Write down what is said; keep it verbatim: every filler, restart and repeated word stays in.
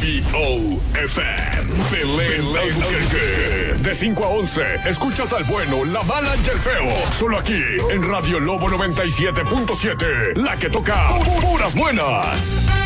W O F M. Belén Albuquerque. De cinco a once, escuchas al bueno, la mala y el feo. Solo aquí, en Radio Lobo noventa y siete punto siete. La que toca puras buenas.